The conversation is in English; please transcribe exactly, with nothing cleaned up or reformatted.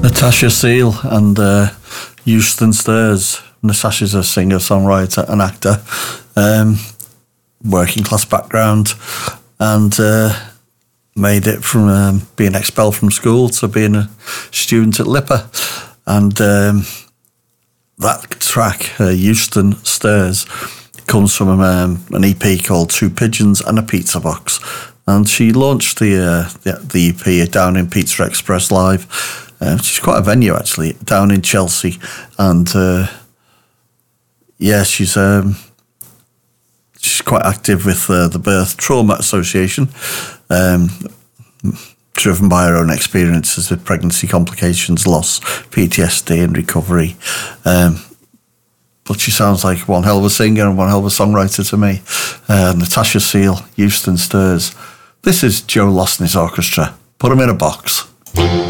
Natasha Seal and uh, Euston Stairs. Natasha's a singer, songwriter, and actor, um, working class background, and uh, made it from um, being expelled from school to being a student at Lipper. And um, that track, uh, Euston Stairs, comes from um, an E P called Two Pigeons and a Pizza Box. And she launched the uh, the, the E P down in Pizza Express Live, uh, which is quite a venue actually, down in Chelsea. And uh, yeah, she's um, she's quite active with uh, the Birth Trauma Association, um, driven by her own experiences with pregnancy complications, loss, P T S D, and recovery. Um, but she sounds like one hell of a singer and one hell of a songwriter to me. Uh, Natasha Seal, Euston Stairs. This is Joe Lost and his orchestra. Put them in a box.